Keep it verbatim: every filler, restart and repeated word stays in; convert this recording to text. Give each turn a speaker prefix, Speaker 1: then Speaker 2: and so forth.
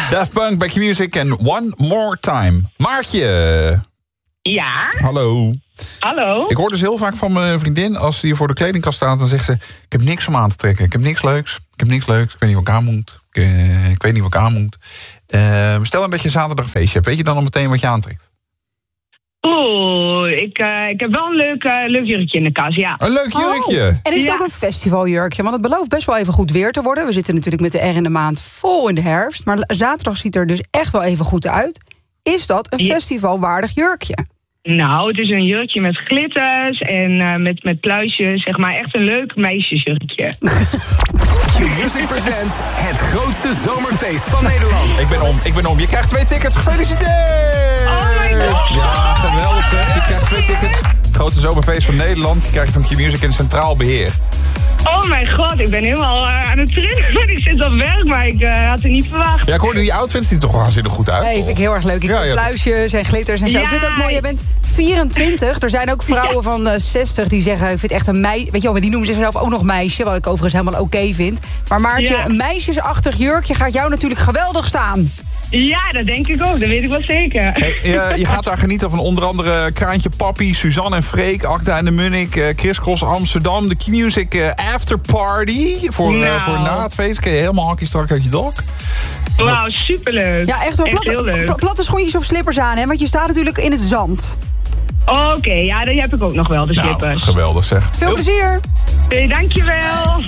Speaker 1: Daft Punk, Back Your Music en One More Time. Maartje.
Speaker 2: Ja?
Speaker 1: Hallo.
Speaker 2: Hallo.
Speaker 1: Ik hoor dus heel vaak van mijn vriendin, als die voor de kledingkast staat, dan zegt ze, ik heb niks om aan te trekken. Ik heb niks leuks. Ik heb niks leuks. Ik weet niet wat ik aan moet. Ik, uh, ik weet niet wat ik aan moet. Uh, stel nou dat je zaterdag een feestje hebt. Weet je dan al meteen wat je aantrekt?
Speaker 2: Oeh, ik, uh, ik heb wel een leuk, uh, leuk jurkje in de kast, ja.
Speaker 1: Een leuk jurkje?
Speaker 3: Oh. En is het
Speaker 2: Ja.
Speaker 3: ook een festivaljurkje? Want het belooft best wel even goed weer te worden. We zitten natuurlijk met de R in de maand vol in de herfst. Maar zaterdag ziet er dus echt wel even goed uit. Is dat een
Speaker 2: Ja.
Speaker 3: festivalwaardig jurkje?
Speaker 2: Nou, het is een jurkje met glitters en uh, met, met pluisjes. Zeg maar echt een leuk meisjesjurkje.
Speaker 4: Q-Music presents het grootste zomerfeest van Nederland.
Speaker 1: Ik ben om, ik ben om. Je krijgt twee tickets. Gefeliciteerd!
Speaker 2: Oh my god!
Speaker 1: Ja, geweldig zeg. Je krijgt twee tickets. Het grootste zomerfeest van Nederland. Die krijg je van Q-Music in Centraal Beheer.
Speaker 2: Oh mijn god, ik ben helemaal uh, aan het trillen. Ik zit op werk, maar ik uh, had het niet verwacht.
Speaker 1: Ja, ik hoorde die outfits die toch wel waanzinnig goed uit.
Speaker 3: Nee, vind ik heel erg leuk. Ik
Speaker 1: Ja,
Speaker 3: vind
Speaker 1: ja.
Speaker 3: pluisjes en glitters en zo.
Speaker 2: Ja.
Speaker 3: Ik vind het ook mooi. Jij bent vierentwintig. Er zijn ook vrouwen van uh, zestig die zeggen, ik vind echt een meisje. Weet je wel, maar die noemen zichzelf ook nog meisje. Wat ik overigens helemaal oké vind. Maar Maartje,
Speaker 2: Ja.
Speaker 3: een meisjesachtig jurkje gaat jou natuurlijk geweldig staan.
Speaker 2: Ja, dat denk ik ook. Dat weet ik wel zeker.
Speaker 1: Hey, je, je gaat daar genieten van onder andere Kraantje Papi, Suzanne en Freek, Akda en de Munnik, uh, Chris Cross Amsterdam, de Q-Music uh, Afterparty voor, uh,
Speaker 2: Nou.
Speaker 1: voor na het feest. Kun je helemaal hakjes strak uit je dak.
Speaker 2: Wauw, superleuk.
Speaker 3: Ja, echt wel.
Speaker 2: Echt heel
Speaker 3: Platte,
Speaker 2: leuk.
Speaker 3: pla- platte schoentjes of slippers aan, hè? Want je staat natuurlijk in het zand.
Speaker 2: Oké, ja, die heb ik ook nog wel, de
Speaker 1: Nou,
Speaker 2: slippers.
Speaker 1: geweldig zeg.
Speaker 3: Veel
Speaker 1: Heel-
Speaker 3: plezier!
Speaker 2: Hey, dankjewel.